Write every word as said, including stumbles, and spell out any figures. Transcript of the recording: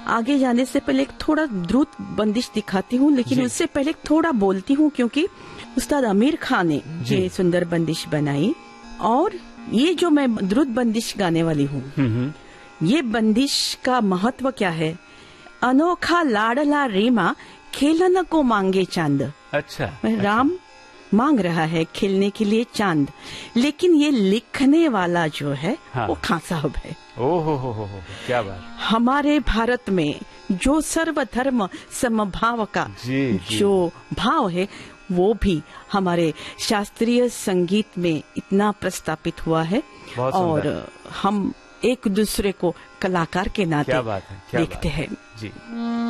आगे जाने से पहले एक थोड़ा द्रुत बंदिश दिखाती हूँ, लेकिन उससे पहले थोड़ा बोलती हूँ, क्योंकि उस्ताद आमिर खान ने ये सुंदर बंदिश बनाई। और ये जो मैं द्रुत बंदिश गाने वाली हूँ, ये बंदिश का महत्व क्या है? अनोखा लाडला रेमा खेलन को मांगे चांद। अच्छा, राम अच्छा। मांग रहा है खेलने के लिए चांद, लेकिन ये लिखने वाला जो है हाँ। वो खान साहब है। ओहो हो हो हो, क्या बात। हमारे भारत में जो सर्वधर्म समभाव का जी, जी। जो भाव है, वो भी हमारे शास्त्रीय संगीत में इतना प्रस्तापित हुआ है। और हम एक दूसरे को कलाकार के नाते क्या बात है, क्या देखते बात है। हैं जी।